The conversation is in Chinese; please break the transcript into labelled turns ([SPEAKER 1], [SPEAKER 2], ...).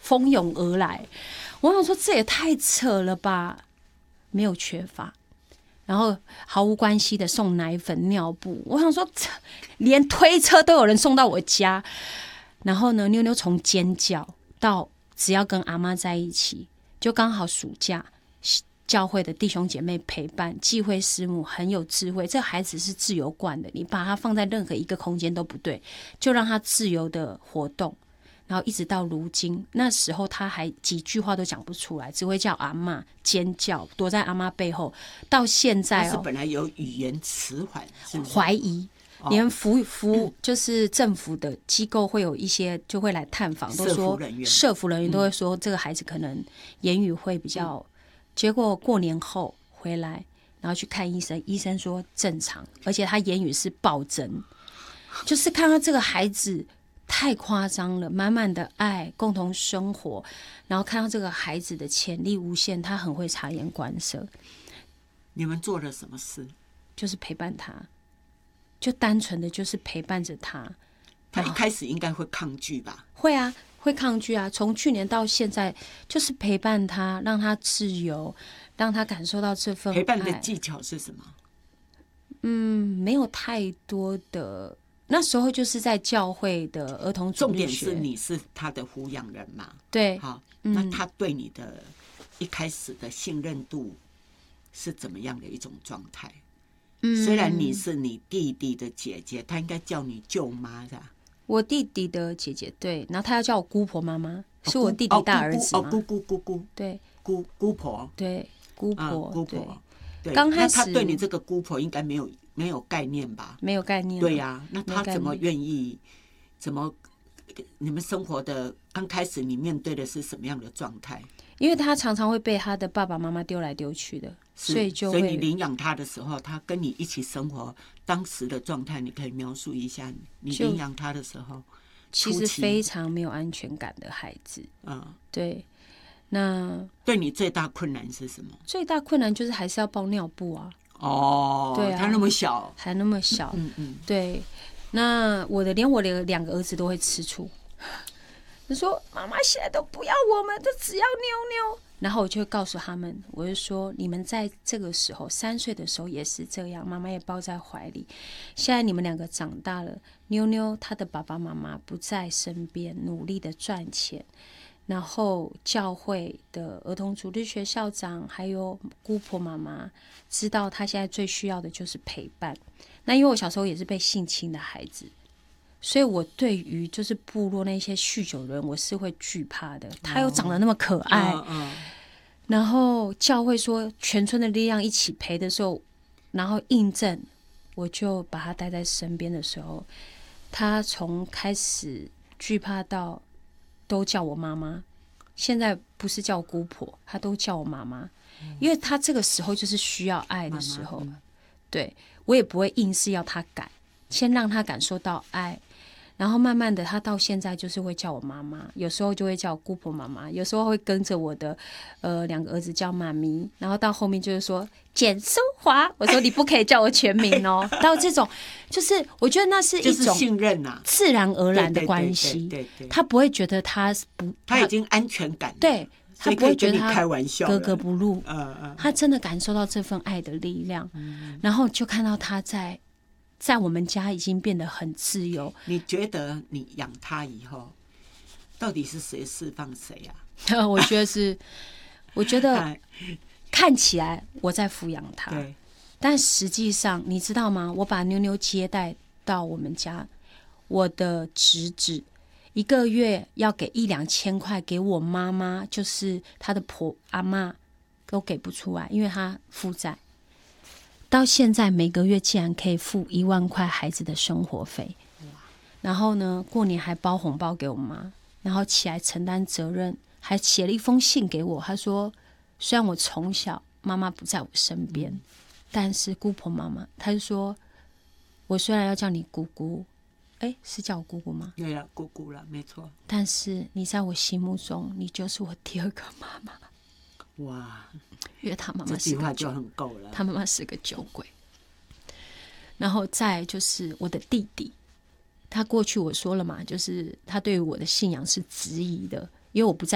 [SPEAKER 1] 蜂拥而来。我想说这也太扯了吧，没有缺乏，然后毫无关系的送奶粉、尿布。我想说，连推车都有人送到我家。然后呢，妞妞从尖叫到只要跟阿妈在一起，就刚好暑假。教会的弟兄姐妹陪伴，忌讳师母很有智慧。这孩子是自由惯的，你把他放在任何一个空间都不对，就让他自由的活动。然后一直到如今，那时候他还几句话都讲不出来，只会叫阿嬷，尖叫，躲在阿嬷背后。到现在
[SPEAKER 2] 他是本来有语言迟缓，
[SPEAKER 1] 怀疑。连就是政府的机构会有一些就会来探访，都说社福人员都会说这个孩子可能言语会比较。结果过年后回来，然后去看医生，医生说正常，而且他言语是暴增，就是看到这个孩子太夸张了，满满的爱，共同生活，然后看到这个孩子的潜力无限，他很会察言观色。
[SPEAKER 2] 你们做了什么事？
[SPEAKER 1] 就是陪伴他，就单纯的就是陪伴着他。
[SPEAKER 2] 他一开始应该会抗拒吧？
[SPEAKER 1] 会啊。会抗拒啊！从去年到现在，就是陪伴他，让他自由，让他感受到这份爱。
[SPEAKER 2] 陪伴的技巧是什么？
[SPEAKER 1] 没有太多的。那时候就是在教会的儿童主日学。重点
[SPEAKER 2] 是你是他的抚养人嘛？
[SPEAKER 1] 对。
[SPEAKER 2] 好，那他对你的一开始的信任度是怎么样的一种状态？虽然你是你弟弟的姐姐，他应该叫你舅妈的。
[SPEAKER 1] 我弟弟的姐姐，对，然后他要叫我姑婆妈妈，是我弟弟大儿子嘛？
[SPEAKER 2] 姑，
[SPEAKER 1] 对，
[SPEAKER 2] 姑婆，
[SPEAKER 1] 对，姑婆，
[SPEAKER 2] 对。
[SPEAKER 1] 刚开始
[SPEAKER 2] 那他对你这个姑婆应该没有概念吧？
[SPEAKER 1] 没有概念。
[SPEAKER 2] 对呀，那他怎么愿意？怎么你们生活的刚开始，你面对的是什么样的状态？
[SPEAKER 1] 因为他常常会被他的爸爸妈妈丢来丢去的，所以
[SPEAKER 2] 你领养他的时候，他跟你一起生活，当时的状态，你可以描述一下。你领养他的时候，
[SPEAKER 1] 其实非常没有安全感的孩子。对。那
[SPEAKER 2] 对你最大困难是什么？
[SPEAKER 1] 最大困难就是还是要包尿布啊。对啊，
[SPEAKER 2] 他那么小，
[SPEAKER 1] 还那么小。对。那连我的2个儿子都会吃醋。他说：“妈妈现在都不要我们，都只要妞妞。”然后我就会告诉他们，我就说：“你们在这个时候3岁的时候也是这样，妈妈也抱在怀里。现在你们2个长大了，妞妞她的爸爸妈妈不在身边，努力的赚钱。然后教会的儿童主日学校长还有姑婆妈妈知道她现在最需要的就是陪伴。那因为我小时候也是被性侵的孩子。”所以我对于就是部落那些酗酒的人，我是会惧怕的。他又长得那么可爱，然后教会说全村的力量一起陪的时候，然后印证，我就把他带在身边的时候，他从开始惧怕到都叫我妈妈，现在不是叫我姑婆，他都叫我妈妈，因为他这个时候就是需要爱的时候。对，我也不会硬是要他改，先让他感受到爱。然后慢慢的，他到现在就是会叫我妈妈，有时候就会叫我姑婆妈妈，有时候会跟着我的2个儿子叫妈咪，然后到后面就是说简淑华，我说你不可以叫我全名哦。到这种，就是我觉得那是一种
[SPEAKER 2] 信任啊，
[SPEAKER 1] 自然而然的关系。他不会觉得他
[SPEAKER 2] 已经安全感，
[SPEAKER 1] 对，他不会觉得他格格不入。他真的感受到这份爱的力量，然后就看到他在我们家已经变得很自由。
[SPEAKER 2] 你觉得你养他以后，到底是谁释放谁啊？
[SPEAKER 1] 我觉得看起来我在抚养他，但实际上你知道吗？我把妞妞接待到我们家，我的侄子1个月要给1-2千块给我妈妈，就是他的阿嬷都给不出来，因为他负债。到现在每个月竟然可以付1万块孩子的生活费，然后呢，过年还包红包给我妈，然后起来承担责任，还写了一封信给我。他说，虽然我从小妈妈不在我身边，但是姑婆妈妈，他就说，我虽然要叫你姑姑，是叫我姑姑吗？
[SPEAKER 2] 对了，姑姑了，没错。
[SPEAKER 1] 但是你在我心目中，你就是我第2个妈妈。
[SPEAKER 2] 哇！
[SPEAKER 1] 因为他妈妈是个
[SPEAKER 2] 就很够了，
[SPEAKER 1] 他妈妈是个酒鬼。然后再就是我的弟弟，他过去我说了嘛，就是他对于我的信仰是质疑的，因为我不在